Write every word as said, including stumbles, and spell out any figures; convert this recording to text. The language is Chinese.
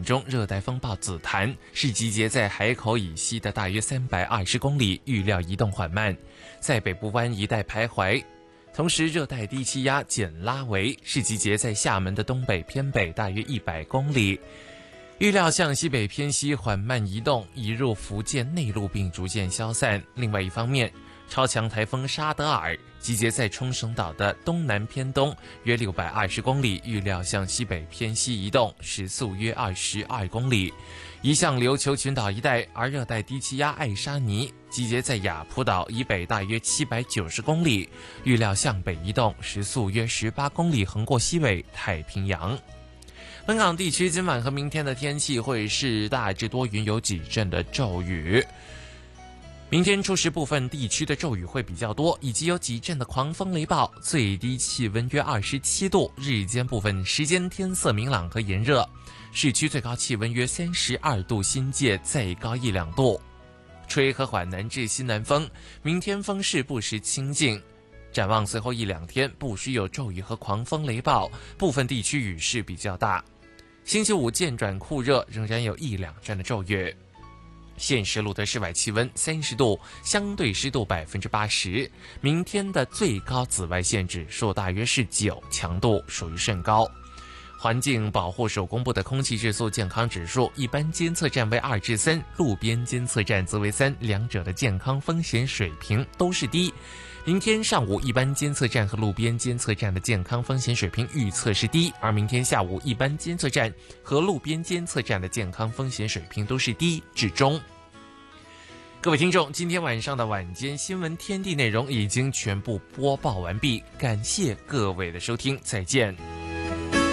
中热带风暴紫檀是集结在海口以西的大约三百二十公里，预料移动缓慢，在北部湾一带徘徊。同时，热带低气压简拉维是集结在厦门的东北偏北大约一百公里，预料向西北偏西缓慢移动，移入福建内陆并逐渐消散。另外一方面，超强台风沙德尔集结在冲绳岛的东南偏东约六百二十公里，预料向西北偏西移动，时速约二十二公里，移向琉球群岛一带。而热带低气压艾莎尼集结在雅浦岛以北大约七百九十公里，预料向北移动，时速约十八公里，横过西北太平洋。本港地区今晚和明天的天气会是大致多云，有几阵的骤雨。明天初时部分地区的骤雨会比较多，以及有几阵的狂风雷暴，最低气温约二十七度，日间部分时间天色明朗和炎热，市区最高气温约三十二度，新界再高一两度，吹和缓南至西南风，明天风势不时清劲。展望随后一两天不时有骤雨和狂风雷暴，部分地区雨势比较大。星期五渐转酷热，仍然有一两阵的骤雨。现时录得室外气温三十度，相对湿度百分之八十。明天的最高紫外线指数大约是九，强度属于甚高。环境保护署公布的空气质素健康指数，一般监测站为二至三，路边监测站则为三，两者的健康风险水平都是低。明天上午一般监测站和路边监测站的健康风险水平预测是低，而明天下午一般监测站和路边监测站的健康风险水平都是低至中。各位听众，今天晚上的晚间新闻天地内容已经全部播报完毕，感谢各位的收听，再见。